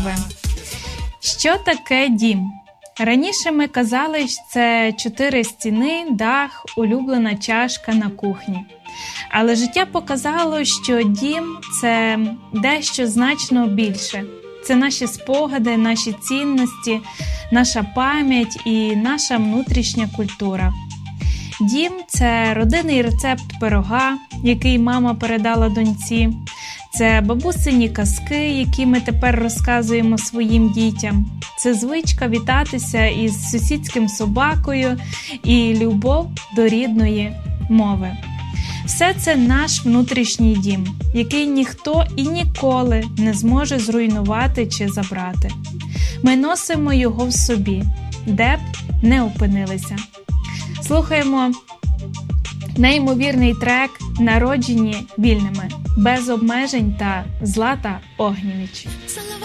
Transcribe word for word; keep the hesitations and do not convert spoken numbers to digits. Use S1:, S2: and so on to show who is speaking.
S1: мови. Що таке дім? Раніше ми казали, що це чотири стіни, дах, улюблена чашка на кухні. Але життя показало, що дім – це дещо значно більше. Це наші спогади, наші цінності, наша пам'ять і наша внутрішня культура. Дім – це родинний рецепт пирога, який мама передала доньці. Це бабусині казки, які ми тепер розказуємо своїм дітям. Це звичка вітатися із сусідським собакою і любов до рідної мови. Все це наш внутрішній дім, який ніхто і ніколи не зможе зруйнувати чи забрати. Ми носимо його в собі, де б не опинилися. Слухаємо неймовірний трек «Народжені вільними» без обмежень та Злата Огнєвіч.